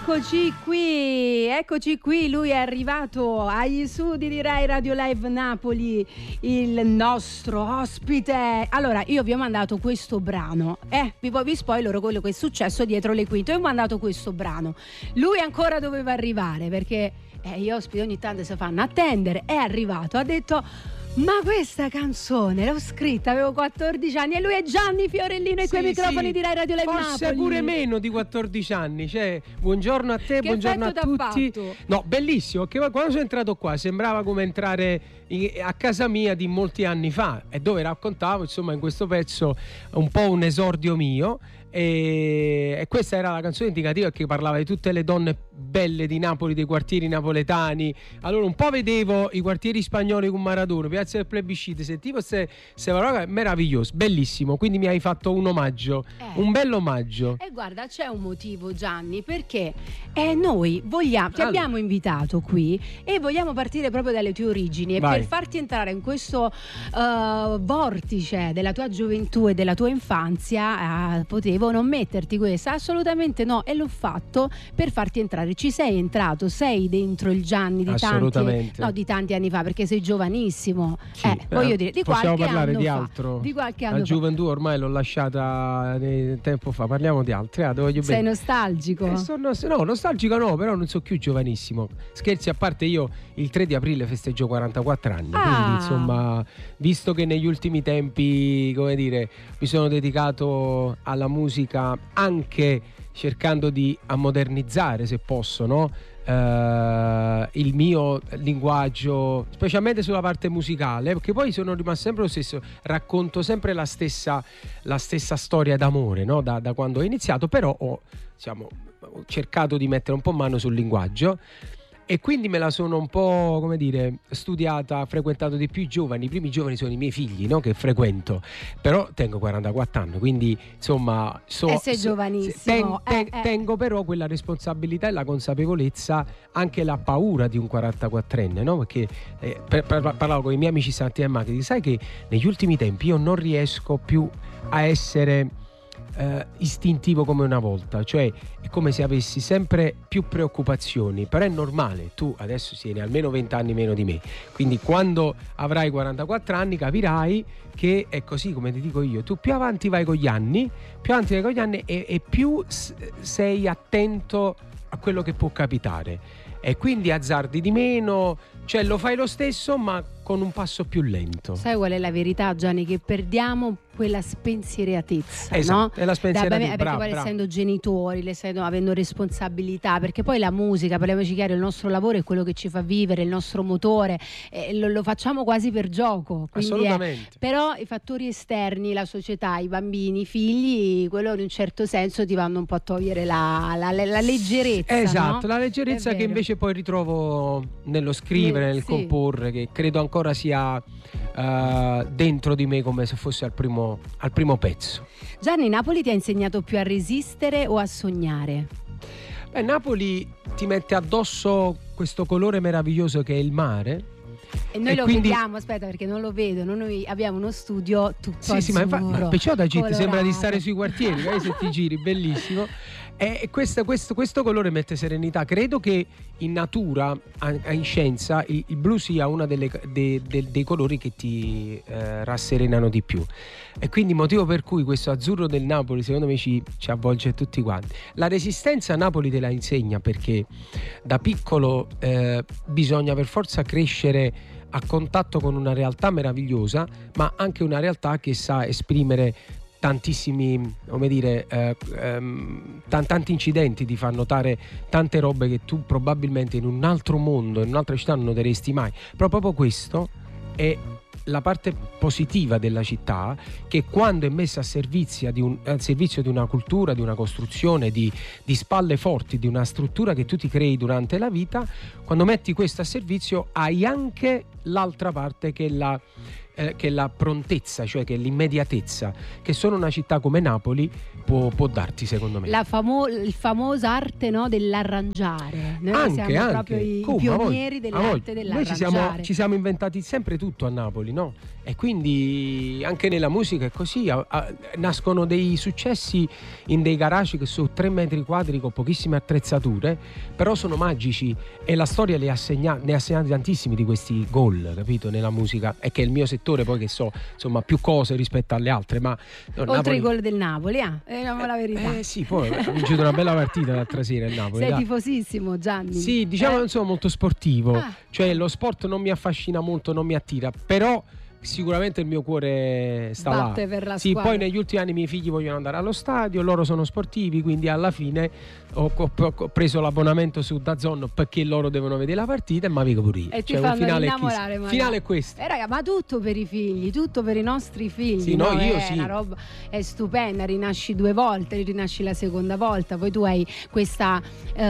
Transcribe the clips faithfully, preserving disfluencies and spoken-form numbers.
Eccoci qui, eccoci qui, lui è arrivato agli studi di Rai Radio Live Napoli, il nostro ospite. Allora, io vi ho mandato questo brano, eh, vi, vi spoilerò quello che è successo dietro le quinte. Io ho mandato questo brano, lui ancora doveva arrivare perché eh, gli ospiti ogni tanto si fanno attendere. È arrivato, ha detto: ma questa canzone l'ho scritta, avevo quattordici anni, e lui è Gianni Fiorellino e sì, quei microfoni sì, di Rai Radio Live Napoli. Forse pure meno di quattordici anni, cioè buongiorno a te, che buongiorno a tutti. Fatto? No, bellissimo, che quando sono entrato qua sembrava come entrare in, a casa mia di molti anni fa, e dove raccontavo insomma in questo pezzo un po' un esordio mio. E, e questa era la canzone indicativa che parlava di tutte le donne belle di Napoli, dei quartieri napoletani. Allora un po' vedevo i quartieri spagnoli con Maradona, Piazza del Plebiscito, sentivo queste parole, meraviglioso, bellissimo. Quindi mi hai fatto un omaggio, eh. un bello omaggio. E eh, guarda, c'è un motivo, Gianni, perché eh, noi vogliamo, ti allora. abbiamo invitato qui e vogliamo partire proprio dalle tue origini. E Vai. per farti entrare in questo uh, vortice della tua gioventù e della tua infanzia, uh, potevo non metterti questa, assolutamente no, e l'ho fatto per farti entrare. Ci sei entrato, sei dentro il Gianni di tanti, no, di tanti anni fa, perché sei giovanissimo. Sì, eh, voglio dire, di possiamo qualche parlare anno di fa, altro. Di qualche anno La fa. gioventù ormai l'ho lasciata tempo fa, parliamo di altri. Ah, voglio sei bene. nostalgico? Eh, sono, no, nostalgico no, però non sono più giovanissimo. Scherzi a parte, io il tre di aprile festeggio quarantaquattro anni, ah. quindi insomma, visto che negli ultimi tempi, come dire, mi sono dedicato alla musica anche cercando di ammodernizzare, se posso, no? Uh, il mio linguaggio, specialmente sulla parte musicale, perché poi sono rimasto sempre lo stesso, racconto sempre la stessa, la stessa storia d'amore, no? da, da quando ho iniziato, però ho, diciamo, ho cercato di mettere un po' mano sul linguaggio. E quindi me la sono un po', come dire, studiata, frequentato di più i giovani. I primi giovani sono i miei figli, no? Che frequento. Però tengo quarantaquattro anni, quindi insomma so, e sei so, giovanissimo. ten, ten, eh, eh. Tengo però quella responsabilità e la consapevolezza, anche la paura di un quarantaquattrenne, no? Perché eh, per, per, parlavo con i miei amici stamattina in macchina, sai che negli ultimi tempi io non riesco più a essere Uh, istintivo come una volta, cioè è come se avessi sempre più preoccupazioni, però è normale, tu adesso tieni almeno venti anni meno di me, quindi quando avrai quarantaquattro anni capirai che è così, come ti dico io, tu più avanti vai con gli anni, più avanti vai con gli anni e, e più s- sei attento a quello che può capitare, e quindi azzardi di meno, cioè lo fai lo stesso ma con un passo più lento. Sai qual è la verità, Gianni? Che perdiamo quella spensieratezza, esatto, no? È la spensieratezza, perché bravo, poi bravo. essendo genitori, essendo, avendo responsabilità, perché poi la musica, parliamoci chiaro, il nostro lavoro è quello che ci fa vivere, il nostro motore, eh, lo, lo facciamo quasi per gioco, quindi assolutamente. È, però i fattori esterni, la società, i bambini, i figli, quello in un certo senso ti vanno un po' a togliere la, la, la leggerezza, esatto, no? la leggerezza che invece poi ritrovo nello scrivere, nel sì. comporre, che credo ancora sia uh, dentro di me come se fosse al primo, al primo pezzo. Gianni, Napoli ti ha insegnato più a resistere o a sognare? Beh, Napoli ti mette addosso questo colore meraviglioso che è il mare. E noi e lo quindi... vediamo, aspetta, perché non lo vedo, noi abbiamo uno studio tutto sì, azzurro, sì, ma infatti, ma perciò da gente sembra di stare colorato. sui quartieri, se ti giri, bellissimo. E questo, questo, questo colore mette serenità. Credo che in natura, in scienza, il, il blu sia uno delle, de, de, dei colori che ti eh, rasserenano di più. E quindi motivo per cui questo azzurro del Napoli secondo me ci, ci avvolge tutti quanti. La resistenza a Napoli te la insegna, perché da piccolo eh, bisogna per forza crescere a contatto con una realtà meravigliosa, ma anche una realtà che sa esprimere tantissimi, come dire, eh, ehm, t- tanti incidenti, ti fa notare tante robe che tu probabilmente in un altro mondo, in un'altra città non noteresti mai. Però proprio questo è la parte positiva della città, che quando è messa a servizio di, un, al servizio di una cultura, di una costruzione, di, di spalle forti, di una struttura che tu ti crei durante la vita, quando metti questo a servizio hai anche l'altra parte che è la Eh, che la prontezza, cioè che l'immediatezza che solo una città come Napoli può, può darti, secondo me. La famo- il famosa arte, no, dell'arrangiare. Noi anche, siamo anche. proprio i Come? pionieri dell'arte Noi dell'arrangiare. ci siamo, ci siamo inventati sempre tutto a Napoli, no? e quindi anche nella musica è così, a, a, nascono dei successi in dei garage che sono tre metri quadri con pochissime attrezzature, però sono magici, e la storia le ha segna- ne ha segnati tantissimi di questi gol, capito, nella musica, e che è il mio settore, poi che so insomma più cose rispetto alle altre, ma oltre Napoli... i gol del Napoli, ah, eh, la verità. Eh sì, poi ha vincito una bella partita l'altra sera il Napoli. Sei dai. tifosissimo, Gianni? Sì, diciamo che eh? non sono molto sportivo, Ah. cioè lo sport non mi affascina molto, non mi attira, però sicuramente il mio cuore sta Batte là. per la Sì, squadra. poi negli ultimi anni i miei figli vogliono andare allo stadio, loro sono sportivi, quindi alla fine ho, ho- ho preso l'abbonamento su DAZN perché loro devono vedere la partita e ma vivo pure io. E ti Cioè, un fanno finale è innamorare, chissà. magari. Finale è questo. Eh raga, ma tutto per i figli, tutto per i nostri figli. Sì, no, io è sì. una roba, è stupenda, rinasci due volte, rinasci la seconda volta, poi tu hai questa,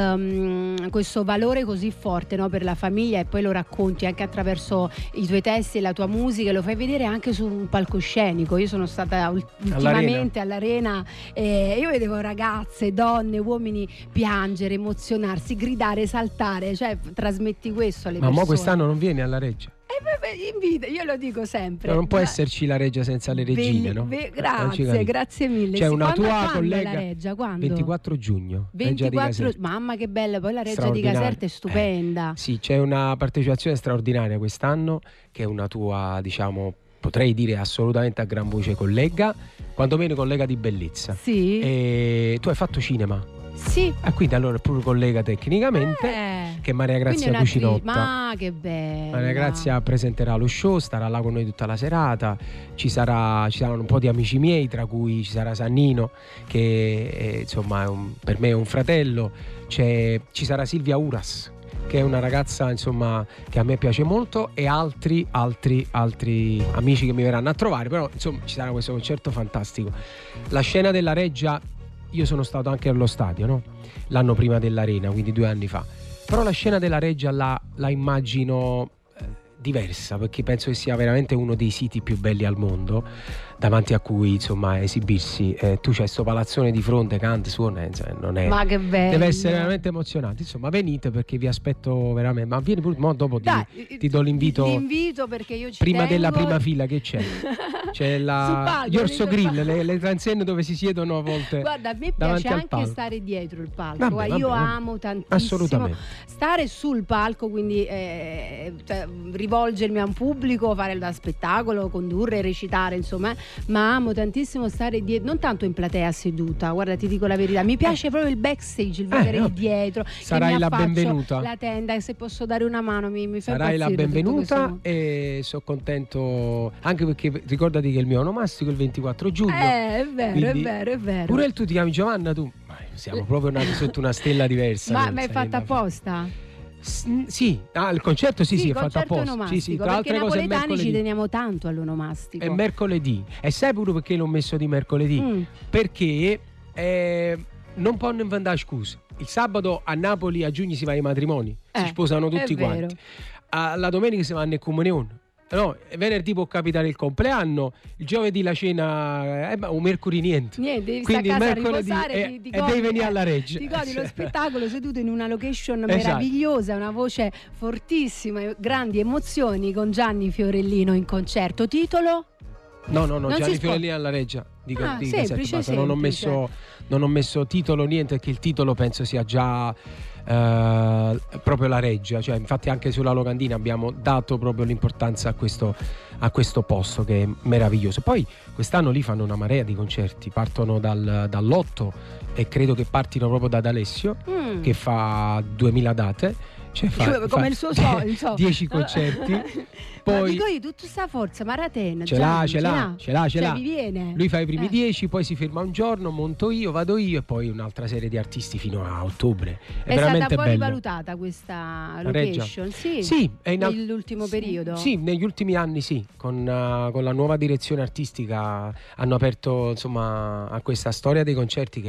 ehm, questo valore così forte, no, per la famiglia, e poi lo racconti anche attraverso i tuoi testi e la tua musica, e lo fai vedere anche su un palcoscenico. Io sono stata ul- ultimamente all'Arena, e io vedevo ragazze, donne, uomini piangere, emozionarsi, gridare, saltare, cioè trasmetti questo alle Ma persone. mo quest'anno non vieni alla Reggia? Eh, beh, beh, invita, io lo dico sempre. Non può Ma- esserci la Reggia senza le regine, Belli- no? be- Non ci grazie, capisco. grazie mille. C'è Sì, una quando- tua quando collega, la Reggia? Quando? ventiquattro giugno, Reggia di ventiquattro Caserta. Mamma che bella, poi la Reggia di Straordinaria. Caserta è stupenda. Eh, sì, c'è una partecipazione straordinaria quest'anno, che è una tua, diciamo, potrei dire assolutamente a gran voce collega, quantomeno collega di bellezza. Sì. E tu hai fatto cinema? Sì. Ah, quindi allora è proprio collega tecnicamente, Eh. che Maria Quindi è Grazia un'attrice- Cucinotta. Ma che bella. Maria Grazia presenterà lo show, starà là con noi tutta la serata, ci, sarà, ci saranno un po' di amici miei, tra cui ci sarà Sannino, che è, insomma è un- per me è un fratello, c'è, ci sarà Silvia Uras, che è una ragazza insomma che a me piace molto, e altri altri altri amici che mi verranno a trovare, però insomma ci sarà questo concerto fantastico. La scena della Reggia, io sono stato anche allo stadio, no? L'anno prima dell'Arena, quindi due anni fa, però la scena della Reggia la, la immagino eh, diversa, perché penso che sia veramente uno dei siti più belli al mondo, davanti a cui insomma esibirsi. Eh, tu c'hai sto palazzone di fronte, canta, suona, insomma, non è, Ma che bello. deve essere veramente emozionante. Insomma, venite perché vi aspetto veramente. Ma vieni pure, mo dopo ti, Dai, ti do l'invito. L'invito perché io ci Prima tengo. della prima fila che c'è? C'è Sul la palco, gli orso sul grill, palco. le, le transenne dove si siedono a volte. Guarda, a me davanti piace al anche palco. stare dietro il palco. Vabbè, Guarda, io vabbè, vabbè. amo tantissimo Assolutamente. stare sul palco, quindi eh, cioè, rivolgermi a un pubblico, fare da spettacolo, condurre, recitare, insomma, ma amo tantissimo stare dietro, non tanto in platea seduta. Guarda, ti dico la verità, mi piace proprio il backstage, il vedere Eh, vabbè. dietro. che Sarai mi la affaccio benvenuta. La tenda, e se posso dare una mano mi, mi fa Sarai la impazzire tutto benvenuta questo. e sono contento anche perché ricordati che il mio onomastico è il ventiquattro giugno. Eh, è vero, Quindi- è vero, è vero. Pure il tu ti chiami Giovanna, tu? Ma siamo proprio nati sotto una stella diversa. Ma non ma è sai fatta da fare. apposta? S- Sì, ah, il concerto sì, sì, è fatto concerto apposta. onomastico, Sì, sì, tra perché altre cose è napoletani ci mercoledì. teniamo tanto all'onomastico. È mercoledì. E sai pure perché l'ho messo di mercoledì? Mm. Perché eh, non possono inventare scuse. Il sabato a Napoli a giugno si va ai matrimoni, Eh, si sposano tutti è vero. quanti. Ah, la domenica si vanno in comunione. No, venerdì può capitare il compleanno, il giovedì la cena, eh, ma un mercoledì niente. Niente, devi Quindi stare a il casa a mercoledì riposare, e- ti, ti e godi- devi venire alla eh, Reggia. Ti godi lo Cioè. spettacolo seduto in una location Esatto. meravigliosa, una voce fortissima, grandi emozioni con Gianni Fiorellino in concerto. Titolo? No, no, no, Non Gianni si spo- Fiorellini alla Reggia. Dico, Ah, di semplice, Caserta, basta. Non ho, semplice. messo, non ho messo titolo, niente, perché il titolo penso sia già eh, proprio la Reggia. Cioè, infatti anche sulla locandina abbiamo dato proprio l'importanza a questo, a questo posto che è meraviglioso. Poi quest'anno lì fanno una marea di concerti, partono dal, dall'otto e credo che partino proprio da D'Alessio, Mm. che fa duemila date. Cioè fa, Come fa il suo so, il so. dieci concerti. Ma Poi dico io, tutta questa forza, Maratena, ce Gianni, l'ha, ce l'ha, ce l'ha, ce Cioè, l'ha. vi viene? Lui fa i primi Eh. dieci, poi si ferma un giorno, monto io, vado io e poi un'altra serie di artisti fino a ottobre. È, È veramente stata poi bello. rivalutata questa La Reggia? location? Sì. Sì, è in al- Nell'ultimo periodo? Sì, negli ultimi anni sì, con, uh, con la nuova direzione artistica hanno aperto insomma a questa storia dei concerti che è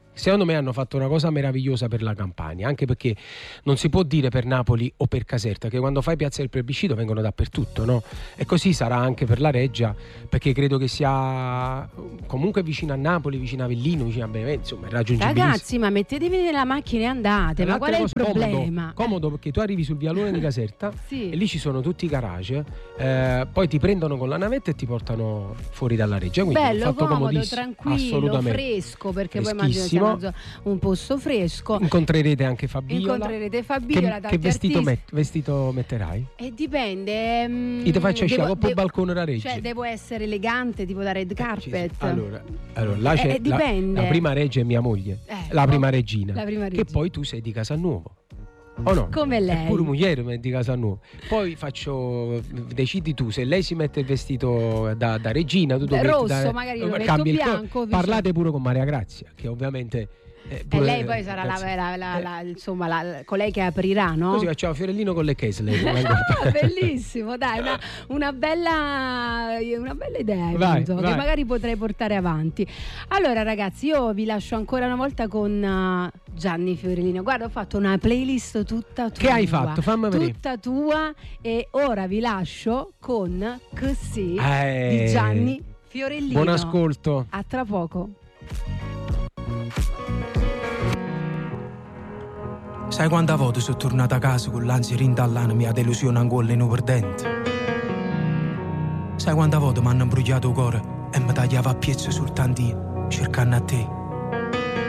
Secondo me hanno fatto una cosa meravigliosa per la Campania, anche perché non si può dire per Napoli o per Caserta che quando fai Piazza del Plebiscito vengono dappertutto, no? E così sarà anche per la Reggia, perché credo che sia comunque vicino a Napoli, vicino a Avellino, vicino a Benevento, insomma è raggiungibilissimo. Ragazzi, ma mettetevi nella macchina e andate, ma qual è il problema? Comodo, comodo perché tu arrivi sul vialone di Caserta sì. e lì ci sono tutti i garage, eh, poi ti prendono con la navetta e ti portano fuori dalla Reggia. Quindi bello, fatto comodo, tranquillo, fresco, perché poi immagino sia un posto fresco. Incontrerete anche Fabiola. Incontrerete Fabiola. Che, che vestito, met, vestito metterai? E dipende. Um, e ti faccio uscire dopo il balcone la Reggia. Cioè devo essere elegante, tipo da red carpet. Eh, allora, allora là c'è eh, dipende. La, la prima Reggia è mia moglie, eh, la prima regina. La prima regina. Che poi tu sei di Casalnuovo. O no? Come lei. È pure moglie ma è di Casalnuovo. Poi faccio, decidi tu se lei si mette il vestito da, da regina, tu Beh, rosso, da, magari lo metto bianco. Parlate pure con Maria Grazia, che ovviamente Eh, e lei poi sarà la, la, la, la, insomma la, colei che aprirà, no? Così facciamo Fiorellino con le Kessler. Bellissimo, dai, una, una, bella, una bella idea vai, penso, vai. che magari potrei portare avanti. Allora ragazzi, io vi lascio ancora una volta con uh, Gianni Fiorellino. Guarda, ho fatto una playlist tutta tua. Che hai fatto? Fammi vedere. Tutta tua, e ora vi lascio con Così eh, di Gianni Fiorellino. Buon ascolto. A tra poco. Sai quante volte sono tornato a casa con l'ansia rintallana mia delusione ancora in perdente? Sai quante volte mi hanno imbrugliato il cuore e mi tagliava a piezze soltanto io, cercando a te?